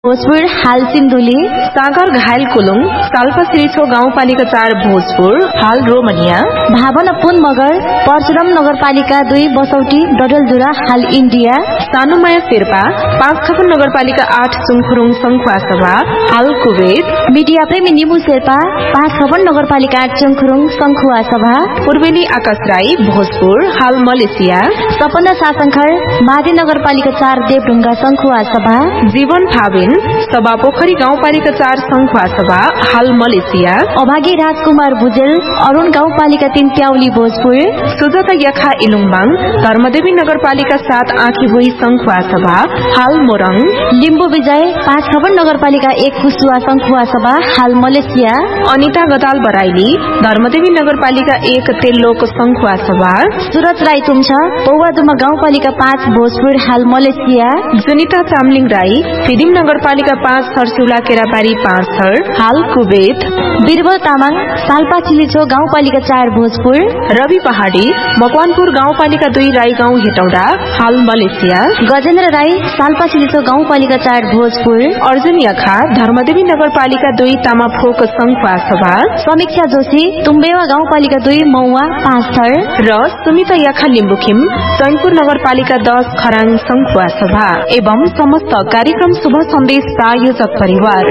भोजपुर हाल सिन्धुली, सागर घायल कुलुङ, साल्पा सिरिछो गाउँपालिका 4 भोजपुर हाल रोमनिया, भावना पुन मगर, परशुराम नगरपालिका 2 बसौटी डडलजुरा हाल इन्डिया, सानुमाया शेर्पा, पाँचखपन नगरपालिका 8 सुङखुरुङ सङ्खुवा सभा हाल कुवेत, मिडिया प्रेमी निमु शेर्पा, पाँचखपन नगरपालिका 8 सुङखुरुङ सङ्खुवा सभा, पूर्वेली आकाश राई भोजपुर हाल मलेसिया, सपना सासंखर, मादी नगरपालिका 4 देवढुङ्गा सङ्खुवा सभा, जीवन फाबिन, सभा पोखरी गाउँपालिका 4 सङ्खुवा सभा हाल मलेसिया, अभागी राजकुमार भुजेल, अरुण गाउँपालिका 3 प्याउली भोजपुर, सुजाता याखा इलुङबाङ, धर्मदेवी नगरपालिका 7 आँखीभुई सङ्खुवा सभा हाल मोरङ, लिम्बू विजय, पाँचखपन नगरपालिका 1 कुसुवा सङ्खुवा सभा हाल मलेसिया, अनिता गदाल बराइली, धर्मदेवी नगरपालिका 1 तेल्लोक सङ्खुवा सभा, सुरज राई तुम्छा, पौवादुमा गाउँपालिका 5 भोजपुर हाल मलेसिया, जुनिता चामलिङ राई, फिदिम नगरपालिका 5 सरसिउला केराबारी 5 थर हाल कुवेत, बिरबल तामाङ, साल्पा चिलिछो गाउँपालिका 4 भोजपुर, रवि पहाडी, मकवानपुर गाउँपालिका 2 राईगाउँ हेटौडा हाल मलेसिया, गजेन्द्र राई, साल्पा चिलिछो गाउँपालिका 4 भोजपुर, अर्जुन याखा, धर्मदेवी नगरपालिका 2 तामाफोक सङ्खुवा सभा, समीक्षा जोशी, तुम्बेवा गाउँपालिका 2 मौवा 5 थर र सुमिता याखा लिम्बुखिम, चैनपुर नगरपालिका 10 खराङ सङ्खुवा सभा एवं समस्त कार्यक्रम शुभ सन्देश प्रायोजक परिवार।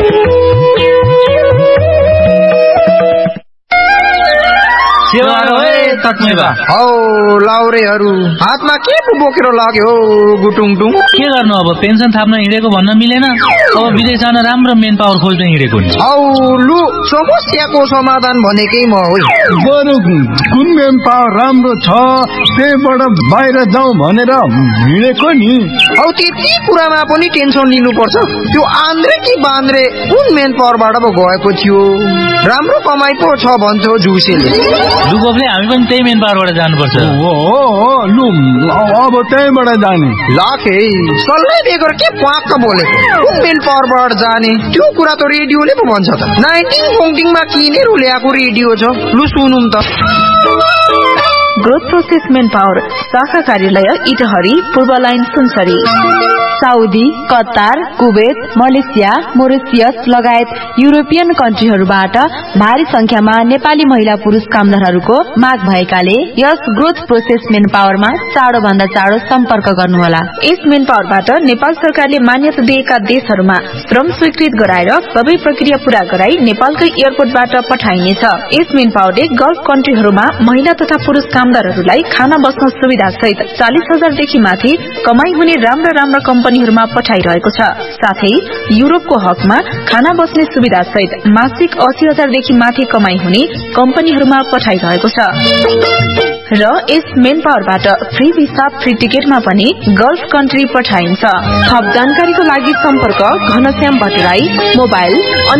हौ लाउरेहरू हातमा के पो बोकेर लाग्यो गुटुङटुङ? के गर्नु अब, पेन्सन थाप्न हिँडेको भन्न मिलेन, अब विदेश जान राम्रो मेन पावर खोज्दै हिँडेको नि। हौ लु समस्याको समाधान भनेकै म हो। बरु कुन मेन पावर राम्रो छ त्यहीबाट बाहिर जाउँ भनेर हिँडेको नि। हौ त्यति कुरामा पनि टेन्सन लिनुपर्छ? त्यो आन्द्रे कि बान्द्रे कुन मेन पावरबाट पो गएको थियो? राम्रो कमाइ पो छ भन्छ जुसेले। दुबोले हामी पनि त्यही मेन पावरबाट जानुपर्छ। हो लु अब त्यहीबाट जाने। लाखे सल्लाह बेगर के पाक्क बोलेको? कुन मेन पावरबाट जाने त्यो कुरा त रेडियोले पो भन्छ त। 19 किनेर ल्याएको रेडियो छ, लु सुनौँ त। ग्रोथ प्रोसेस मेन पावर शाखा कार्यालय इटहरी पूर्व line Sunsari. Saudi, Qatar, Kuwait, Malaysia, Mauritius लगायत युरोपियन कन्ट्रीहरूबाट भारी संख्यामा नेपाली महिला पुरुष कामदारहरूको माग भएकाले यस ग्रोथ प्रोसेस मेन पावरमा चाँडो भन्दा चाँडो सम्पर्क गर्नुहोला। यस मेन पावरबाट नेपाल सरकारले मान्यता दिएका देशहरूमा श्रम स्वीकृत गराएर सबै प्रक्रिया पूरा गराई नेपालकै एयरपोर्टबाट पठाइनेछ। यस मेन पावरले गल्फ कन्ट्रीहरूमा महिला तथा पुरुष कामदारहरूलाई खाना बस्न सुविधा सहित 40,000 देखि माथि कमाई हुने राम्रा कम्पनीहरूमा पठाइरहेको छ। साथै युरोपको हकमा खाना बस्ने सुविधा सहित मासिक 80,000 देखि माथि कमाई हुने कम्पनीहरूमा पठाइरहेको छ। र यस मेन पावरबाट फ्री भिसा फ्री टिकटमा पनि गल्फ कन्ट्री पठाइन्छ। थप जानकारीको लागि सम्पर्क घनश्याम भट्टराई, मोबाइल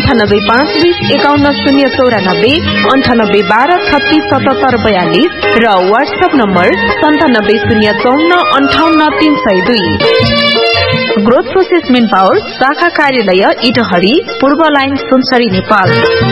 9852510094, 9812367742 र WhatsApp number 9705458302। Growth process main power शाखा कार्यालय इटहरी पूर्व लाइन सुनसरी नेपाल।